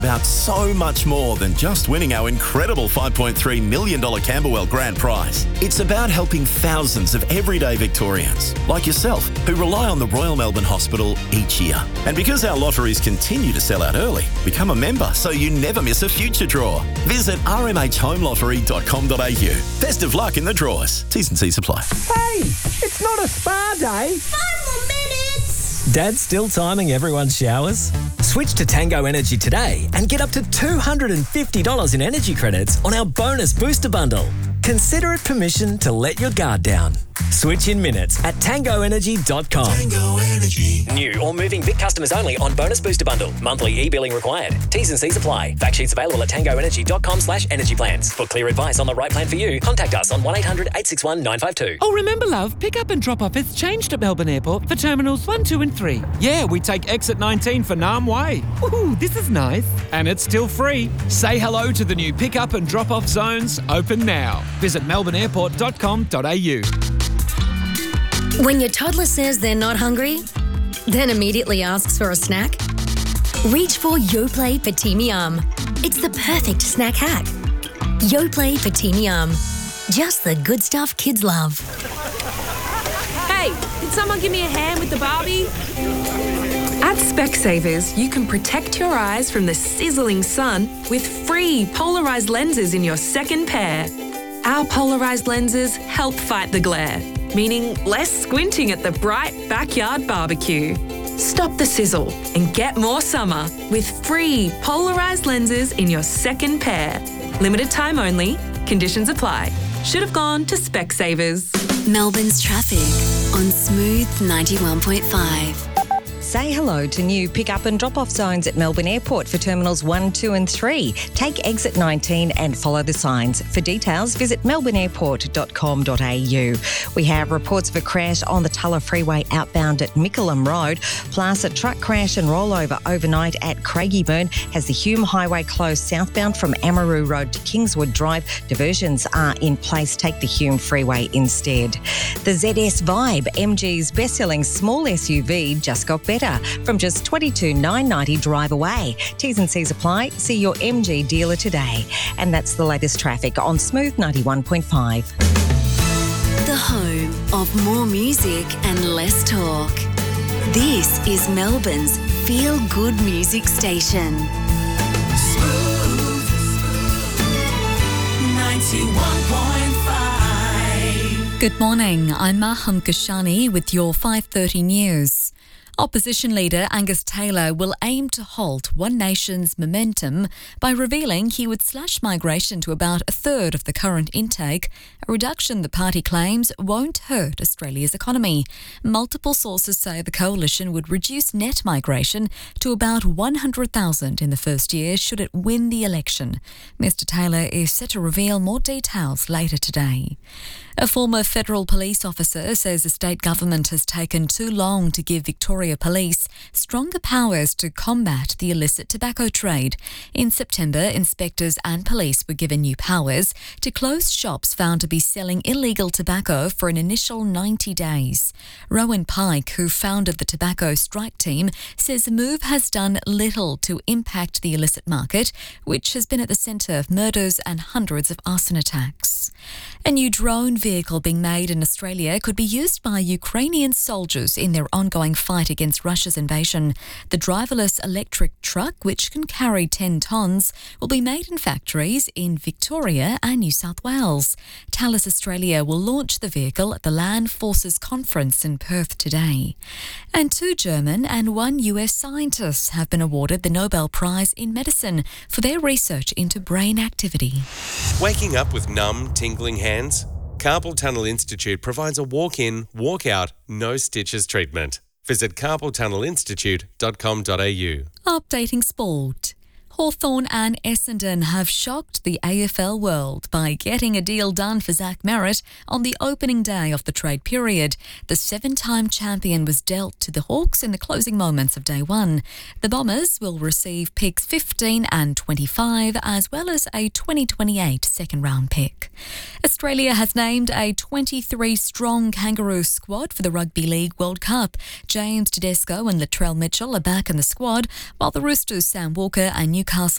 About so much more than just winning our incredible $5.3 million Camberwell Grand Prize. It's about helping thousands of everyday Victorians, like yourself, who rely on the Royal Melbourne Hospital each year. And because our lotteries continue to sell out early, become a member so you never miss a future draw. Visit rmhlhomelottery.com.au. Best of luck in the draws. T's and C's apply. Hey, it's not a spa day. 5 more minutes. Dad's still timing everyone's showers? Switch to Tango Energy today and get up to $250 in energy credits on our bonus booster bundle. Consider it permission to let your guard down. Switch in minutes at tangoenergy.com. Tango Energy. New or moving Vic customers only on bonus booster bundle. Monthly e-billing required. T's and C's apply. Fact sheets available at tangoenergy.com/energy plans. For clear advice on the right plan for you, contact us on 1800 861 952. Oh, remember, love, pick up and drop off has changed at Melbourne Airport for Terminals 1, 2 and 3. Yeah, we take exit 19 for Nam Way. Ooh, this is nice. And it's still free. Say hello to the new pick up and drop off zones, open now. Visit melbourneairport.com.au. When your toddler says they're not hungry, then immediately asks for a snack, reach for Yoplait Fatimi Yum. It's the perfect snack hack. Yoplait Fatimi Yum. Just the good stuff kids love. Hey, did someone give me a hand with the Barbie? At Specsavers, you can protect your eyes from the sizzling sun with free polarised lenses in your second pair. Our polarised lenses help fight the glare, meaning less squinting at the bright backyard barbecue. Stop the sizzle and get more summer with free polarised lenses in your second pair. Limited time only. Conditions apply. Should have gone to Specsavers. Melbourne's traffic on Smooth 91.5. Say hello to new pick-up and drop-off zones at Melbourne Airport for Terminals 1, 2 and 3. Take exit 19 and follow the signs. For details, visit melbourneairport.com.au. We have reports of a crash on the Tulla Freeway outbound at Mickleham Road, plus a truck crash and rollover overnight at Craigieburn has the Hume Highway closed southbound from Amaroo Road to Kingswood Drive. Diversions are in place. Take the Hume Freeway instead. The ZS Vibe, MG's best-selling small SUV, just got better. From just $22,990 drive away. T's and C's apply. See your MG dealer today. And that's the latest traffic on Smooth 91.5. The home of more music and less talk. This is Melbourne's feel-good music station. Smooth 91.5. Good morning, I'm Maham Kashani with your 5:30 news. Opposition leader Angus Taylor will aim to halt One Nation's momentum by revealing he would slash migration to about a third of the current intake, a reduction the party claims won't hurt Australia's economy. Multiple sources say the coalition would reduce net migration to about 100,000 in the first year should it win the election. Mr Taylor is set to reveal more details later today. A former federal police officer says the state government has taken too long to give Victoria Police stronger powers to combat the illicit tobacco trade. In September, inspectors and police were given new powers to close shops found to be selling illegal tobacco for an initial 90 days. Rowan Pike, who founded the tobacco strike team, says the move has done little to impact the illicit market, which has been at the centre of murders and hundreds of arson attacks. A new drone vehicle being made in Australia could be used by Ukrainian soldiers in their ongoing fight against Russia's invasion. The driverless electric truck, which can carry 10 tonnes, will be made in factories in Victoria and New South Wales. Thales Australia will launch the vehicle at the Land Forces Conference in Perth today. And 2 German and 1 US scientists have been awarded the Nobel Prize in Medicine for their research into brain activity. Waking up with numb, tingling hands? Carpal Tunnel Institute provides a walk-in, walk-out, no stitches treatment. Visit carpaltunnelinstitute.com.au. Updating sport. Hawthorn and Essendon have shocked the AFL world by getting a deal done for Zach Merritt on the opening day of the trade period. The 7-time champion was dealt to the Hawks in the closing moments of day 1. The Bombers will receive picks 15 and 25 as well as a 2028 second-round pick. Australia has named a 23-strong Kangaroo squad for the Rugby League World Cup. James Tedesco and Latrell Mitchell are back in the squad, while the Roosters' Sam Walker and newcomer Newcastle